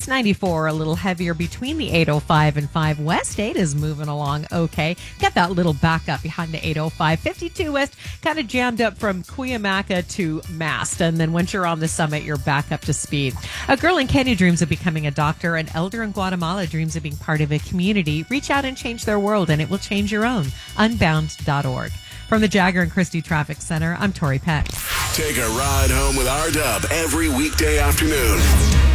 East 94, a little heavier between the 805 and 5 West. 8 is moving along okay. Got that little backup behind the 805. 52 West, kind of jammed up from Cuyamaca to Mast. And then once you're on the summit, you're back up to speed. A girl in Kenya dreams of becoming a doctor. An elder in Guatemala dreams of being part of a community. Reach out and change their world, and it will change your own. Unbound.org. From the Jagger and Christie Traffic Center, I'm Tori Peck. Take a ride home with R-Dub every weekday afternoon.